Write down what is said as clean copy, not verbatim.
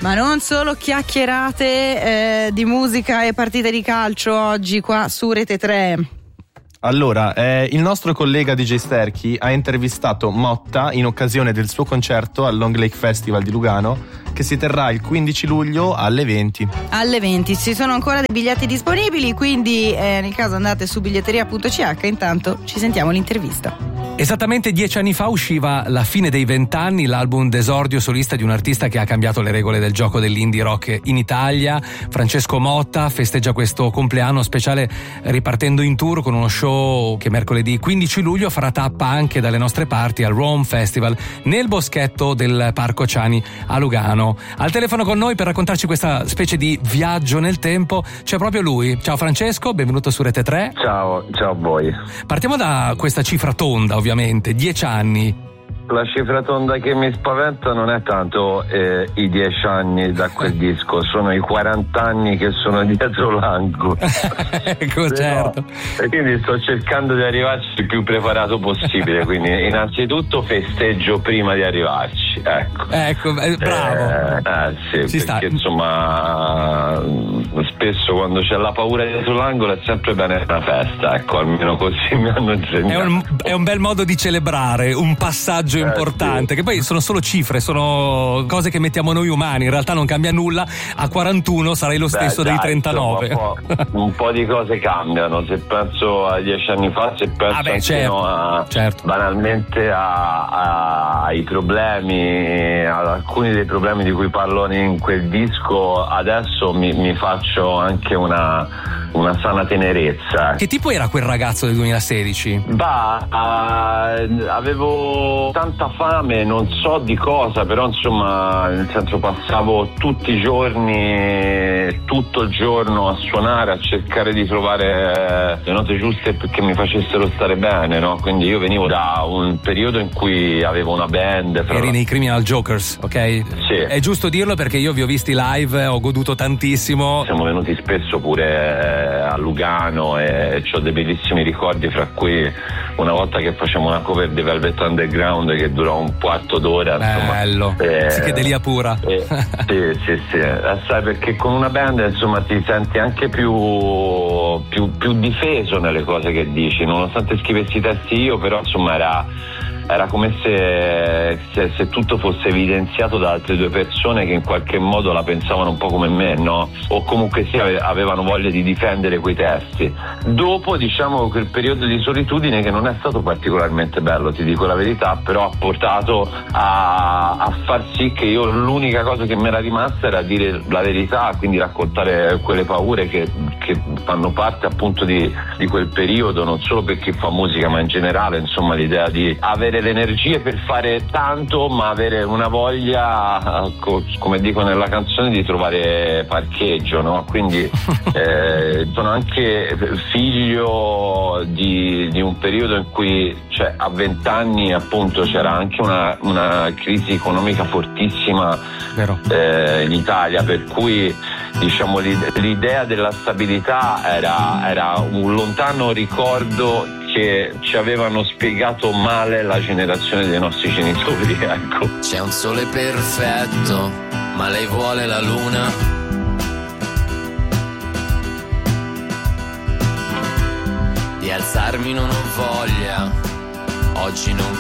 Ma non solo chiacchierate di musica e partite di calcio oggi qua su Rete 3. Allora, il nostro collega DJ Sterchi ha intervistato Motta in occasione del suo concerto al Long Lake Festival di Lugano, che si terrà il 15 luglio alle 20. Alle 20, ci sono ancora dei biglietti disponibili, quindi nel caso andate su biglietteria.ch. Intanto ci sentiamo l'intervista. Esattamente 10 anni fa usciva La fine dei 20 anni, l'album d'esordio solista di un artista che ha cambiato le regole del gioco dell'indie rock in Italia. Francesco Motta festeggia questo compleanno speciale ripartendo in tour con uno show che mercoledì 15 luglio farà tappa anche dalle nostre parti al Rome Festival nel boschetto del Parco Ciani a Lugano. Al telefono con noi per raccontarci questa specie di viaggio nel tempo c'è proprio lui. Ciao Francesco, benvenuto su Rete 3. Ciao a voi. Partiamo da questa cifra tonda, ovviamente, 10 anni. La cifra tonda che mi spaventa non è tanto i 10 anni da quel disco, sono i 40 anni che sono dietro l'angolo. Ecco, certo. E quindi sto cercando di arrivarci il più preparato possibile, quindi innanzitutto festeggio prima di arrivarci, ecco. Bravo. Sì, Ci perché sta. Insomma spesso quando c'è la paura dietro l'angolo è sempre bene una festa, ecco, almeno così mi hanno insegnato. È un bel modo di celebrare un passaggio importante, sì. che poi sono solo cifre, sono cose che mettiamo noi umani, in realtà non cambia nulla. A 41 sarai lo stesso dei 39. Insomma, un po' di cose cambiano, se penso a 10 anni fa, se penso certo. banalmente ai problemi, ad alcuni dei problemi di cui parlo in quel disco, adesso mi faccio anche una sana tenerezza. Che tipo era quel ragazzo del 2016? Avevo tanta fame, non so di cosa, però insomma, nel senso, passavo tutti i giorni, tutto il giorno a suonare, a cercare di trovare le note giuste perché mi facessero stare bene, no? Quindi io venivo da un periodo in cui avevo una band. Eri nei Criminal Jokers, ok? Sì. È giusto dirlo perché io vi ho visti live, ho goduto tantissimo. Siamo venuti spesso pure a Lugano e ho dei bellissimi ricordi, fra cui una volta che facciamo una cover di Velvet Underground che durò un quarto d'ora. Bello, psichedelia pura. Sì. Sai, perché con una band insomma ti senti anche più difeso nelle cose che dici, nonostante scrivessi i testi io, però insomma era come se tutto fosse evidenziato da altre due persone che in qualche modo la pensavano un po' come me, no? O comunque sì, avevano voglia di difendere quei testi. Dopo, diciamo, quel periodo di solitudine che non è stato particolarmente bello, ti dico la verità, però ha portato a far sì che io l'unica cosa che mi era rimasta era dire la verità, quindi raccontare quelle paure che fanno parte appunto di quel periodo, non solo per chi fa musica ma in generale, insomma, l'idea di avere le energie per fare tanto ma avere una voglia, come dico nella canzone, di trovare parcheggio, no? Quindi sono anche figlio di un periodo in cui, cioè, a 20 anni appunto c'era anche una crisi economica fortissima in Italia, per cui diciamo l'idea della stabilità era un lontano ricordo che ci avevano spiegato male la generazione dei nostri genitori, ecco. C'è un sole perfetto, ma lei vuole la luna. Di alzarmi non ho voglia, oggi non